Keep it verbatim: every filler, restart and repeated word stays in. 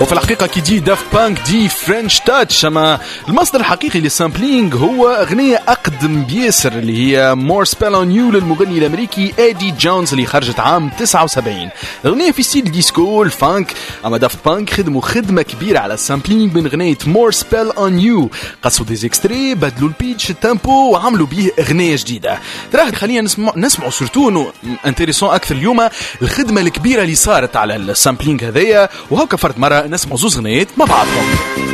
وفي الحقيقة كي دي دافت بانك دي فرنش تاتش، أما المصدر الحقيقي للسامبلينج هو أغنية أقدم بياسر اللي هي مور سبيل أون يو للمغني الأمريكي إيدي جونز اللي خرجت عام تسعة وسبعين. الأغنية في ستيل ديسكو الفانك، أما دافت بانك خدموا خدمة كبيرة على السامبلينج من أغنية مور سبيل أون يو، قصوا دي زيكستري، بدلوا البيتش التيمبو وعملوا بيه أغنية جديدة. تراه خلينا نسمع نسمعوا سورتو انه انتريسون أكثر اليوم الخدمة الكبيرة اللي صارت على السامبلينج هذايا، وهاكا فرد مرة نسمعوا زوز غنيات مع بعضهم.